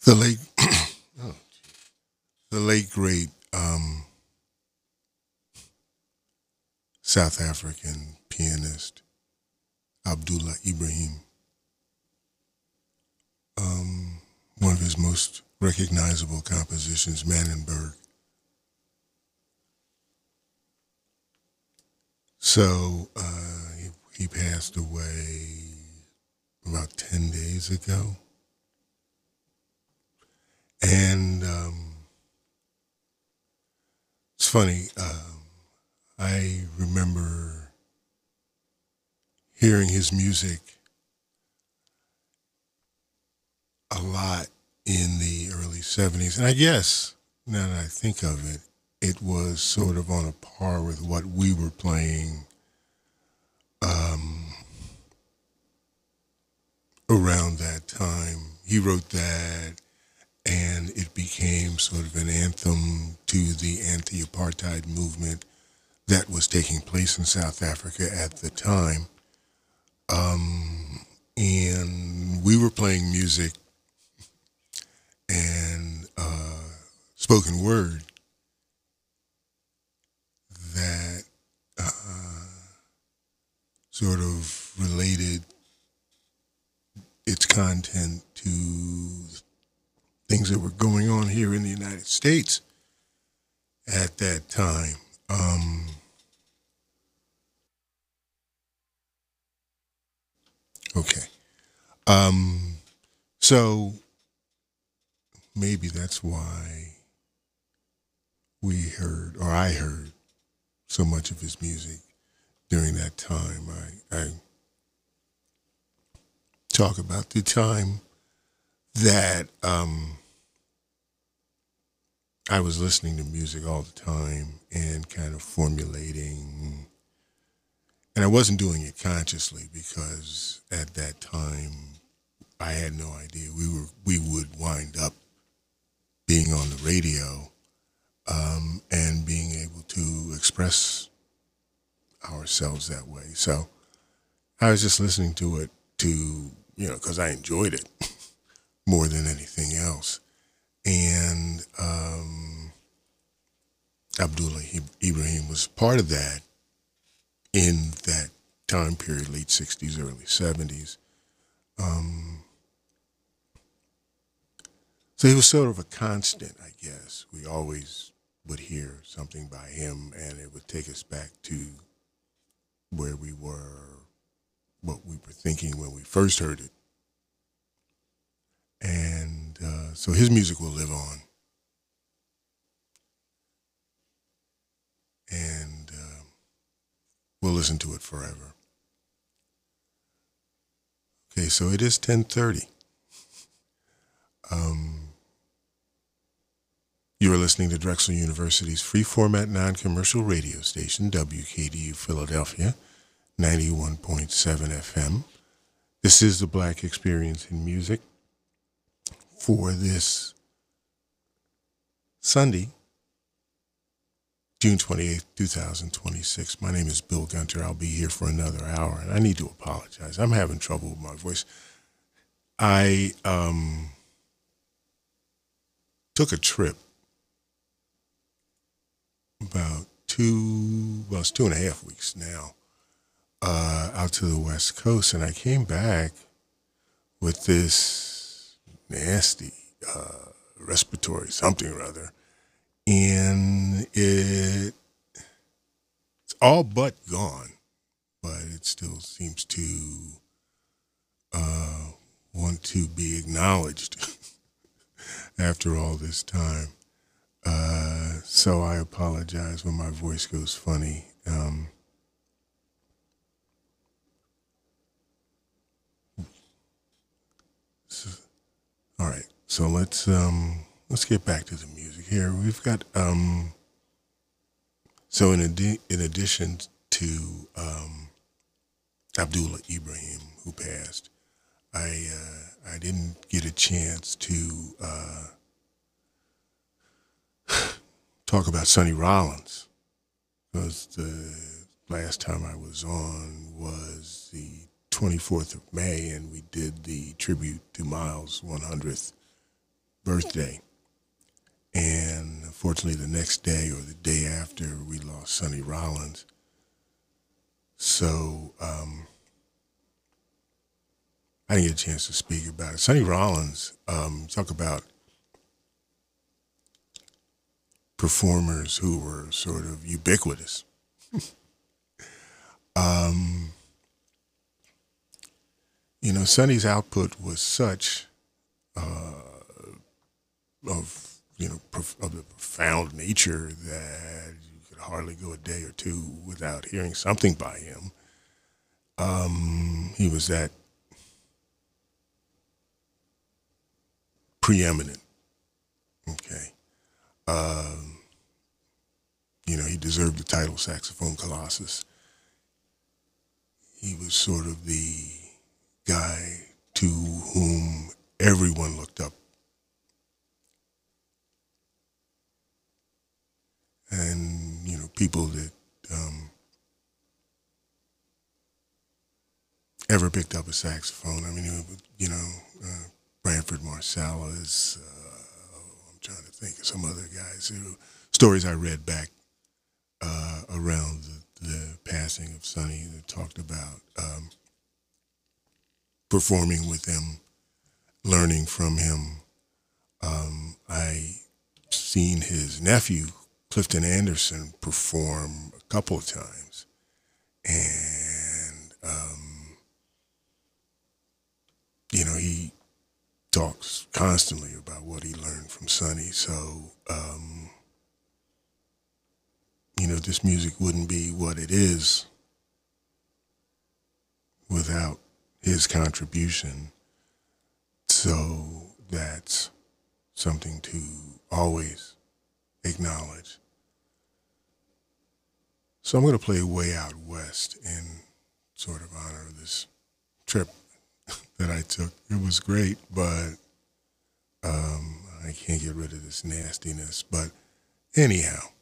The late, oh, the late great South African pianist Abdullah Ibrahim. One of his most recognizable compositions, Manenberg. So he passed away about 10 days ago. And it's funny, I remember hearing his music a lot in the early 70s. And I guess, now that I think of it, it was sort of on a par with what we were playing around that time. He wrote that, and it became sort of an anthem to the anti-apartheid movement that was taking place in South Africa at the time. And we were playing music and spoken word that sort of related its content to things that were going on here in the United States at that time. Okay. So maybe that's why we heard, or I heard, so much of his music during that time. I talk about the time that I was listening to music all the time and kind of formulating, and I wasn't doing it consciously because at that time I had no idea we would wind up being on the radio and being able to express ourselves that way. So I was just listening to it because I enjoyed it more than anything else. And Abdullah Ibrahim was part of that in that time period, late 60s, early 70s. So he was sort of a constant, I guess. We always would hear something by him, and it would take us back to where we were, what we were thinking when we first heard it. And so his music will live on. And we'll listen to it forever. Okay, so it is 10:30. You are listening to Drexel University's free format non-commercial radio station, WKDU Philadelphia, 91.7 FM. This is the Black Experience in Music for this Sunday, June 28th, 2026. My name is Bill Gunter. I'll be here for another hour, and I need to apologize. I'm having trouble with my voice. I took a trip about it's 2.5 weeks now, out to the West Coast, and I came back with this nasty respiratory something or other, and it's all but gone, but it still seems to want to be acknowledged after all this time. So I apologize when my voice goes funny. All right, so let's get back to the music here. We've got so in addition to Abdullah Ibrahim, who passed, I didn't get a chance to talk about Sonny Rollins, because the last time I was on was the 24th of May, and we did the tribute to Miles' 100th birthday. And unfortunately, the next day or the day after, we lost Sonny Rollins. So I didn't get a chance to speak about it. Sonny Rollins, talk about performers who were sort of ubiquitous. Sonny's output was such of the profound nature that you could hardly go a day or two without hearing something by him. He was that preeminent. Okay. He deserved the title Saxophone Colossus. He was sort of the guy to whom everyone looked up. And, people that ever picked up a saxophone. I mean, Branford Marsalis, I'm trying to think of some other guys stories I read back around the passing of Sonny that talked about performing with him, learning from him. I seen his nephew, Clifton Anderson, perform a couple of times. And, he talks constantly about what he learned from Sonny. So, this music wouldn't be what it is without his contribution. So that's something to always acknowledge. So I'm going to play Way Out West in sort of honor of this trip that I took. It was great, but I can't get rid of this nastiness. But anyhow,